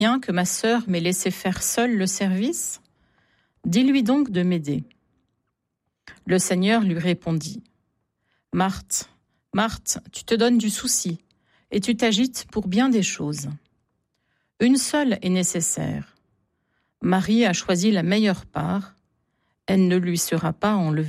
rien que ma sœur m'ait laissé faire seule le service? Dis-lui donc de m'aider. » Le Seigneur lui répondit. « Marthe, Marthe, tu te donnes du souci, et tu t'agites pour bien des choses. Une seule est nécessaire. Marie a choisi la meilleure part, elle ne lui sera pas enlevée. »